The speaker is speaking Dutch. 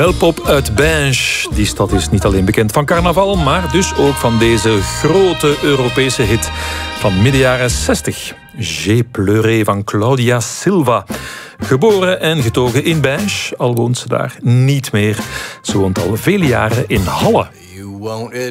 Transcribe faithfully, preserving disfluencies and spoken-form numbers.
Belpop uit Binge. Die stad is niet alleen bekend van carnaval, maar dus ook van deze grote Europese hit van midden jaren zestig. J'ai pleuré van Claudia Silva. Geboren en getogen in Binge, al woont ze daar niet meer. Ze woont al vele jaren in Halle. You wanted